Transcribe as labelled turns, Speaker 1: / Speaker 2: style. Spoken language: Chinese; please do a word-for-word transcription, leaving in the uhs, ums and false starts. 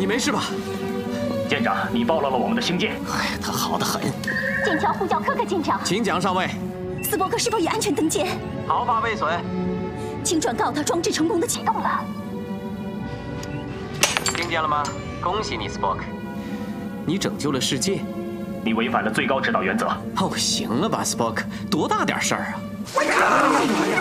Speaker 1: 你没事吧？
Speaker 2: 舰长，你暴露了我们的星舰。
Speaker 1: 哎呀，他好得很。
Speaker 3: 剑桥呼叫科克舰长，
Speaker 1: 请讲，上尉。
Speaker 3: 斯伯克是否已安全登舰？
Speaker 4: 毫发未损。
Speaker 3: 请转告他，装置成功的启动了。
Speaker 4: 听见了吗？恭喜你，斯伯克。
Speaker 1: 你拯救了世界。
Speaker 2: 你违反了最高指导原则。
Speaker 1: 哦，行了吧，斯伯克，多大点事儿啊！